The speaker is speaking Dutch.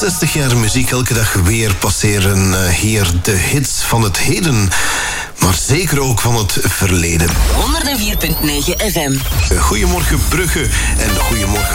60 jaar muziek. Elke dag weer passeren hier de hits van het heden. Maar zeker ook van het verleden. 104.9 FM. Goedemorgen Brugge en goedemorgen